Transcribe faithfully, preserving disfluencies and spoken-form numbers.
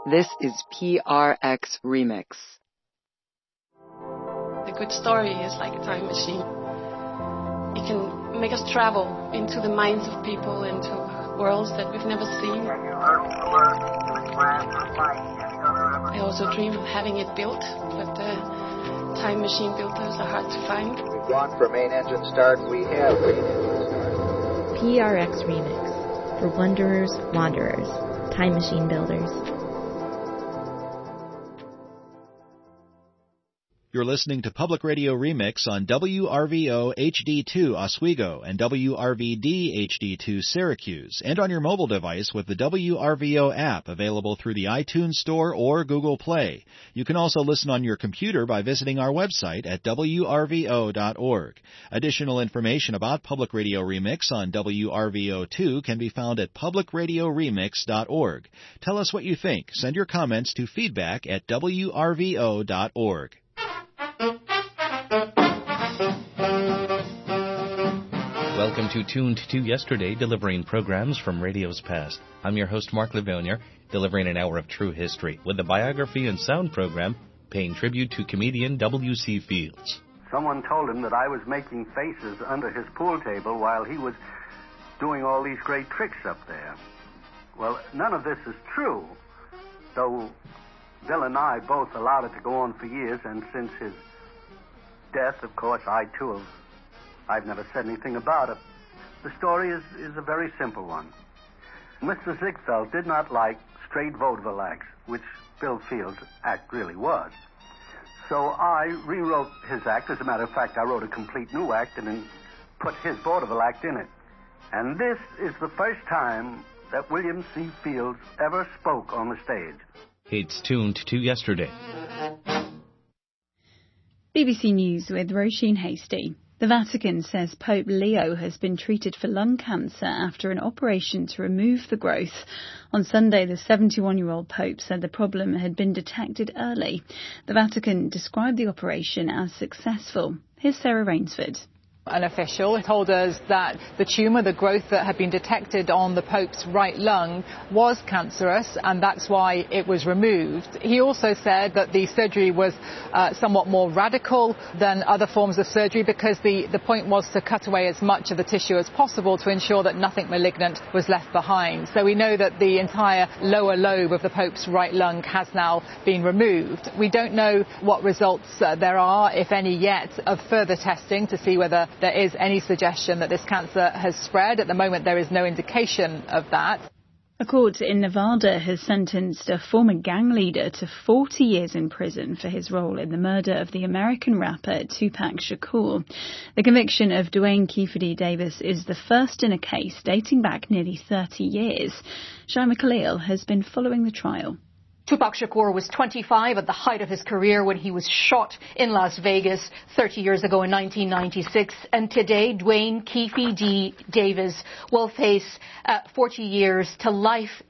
This is P R X Remix. A good story is like a time machine. It can make us travel into the minds of people, into worlds that we've never seen. I also dream of having it built, but uh, time machine builders are hard to find. We've gone for main engine start. We have main engine start. P R X Remix for Wanderers, Wanderers, Time Machine Builders. You're listening to Public Radio Remix on W R V O H D two Oswego and W R V D H D two Syracuse, and on your mobile device with the W R V O app available through the iTunes Store or Google Play. You can also listen on your computer by visiting our website at W R V O dot org. Additional information about Public Radio Remix on W R V O two can be found at public radio remix dot org. Tell us what you think. Send your comments to feedback at W R V O dot org. Welcome to Tuned to Yesterday, delivering programs from radio's past. I'm your host, Mark Levonier, delivering an hour of true history with the biography and sound program paying tribute to comedian W C Fields. Someone told him that I was making faces under his pool table while he was doing all these great tricks up there. Well, none of this is true, though Bill and I both allowed it to go on for years, and since his death, of course, I too have I've never said anything about it. The story is, is a very simple one. Mister Ziegfeld did not like straight vaudeville acts, which Bill Fields' act really was. So I rewrote his act. As a matter of fact, I wrote a complete new act and then put his vaudeville act in it. And this is the first time that William C. Fields ever spoke on the stage. It's Tuned to Yesterday. B B C News with Roisin Hasty. The Vatican says Pope Leo has been treated for lung cancer after an operation to remove the growth. On Sunday, the seventy-one-year-old Pope said the problem had been detected early. The Vatican described the operation as successful. Here's Sarah Rainsford. An official told us that the tumour, the growth that had been detected on the Pope's right lung, was cancerous, and that's why it was removed. He also said that the surgery was uh, somewhat more radical than other forms of surgery because the, the point was to cut away as much of the tissue as possible to ensure that nothing malignant was left behind. So we know that the entire lower lobe of the Pope's right lung has now been removed. We don't know what results uh, there are, if any yet, of further testing to see whether there is any suggestion that this cancer has spread. At the moment, there is no indication of that. A court in Nevada has sentenced a former gang leader to forty years in prison for his role in the murder of the American rapper Tupac Shakur. The conviction of Duane Keffe Davis is the first in a case dating back nearly thirty years. Shaima Khalil has been following the trial. Tupac Shakur was twenty-five at the height of his career when he was shot in Las Vegas thirty years ago in nineteen ninety-six. And today, Duane Keffe D. Davis will face uh, forty years to life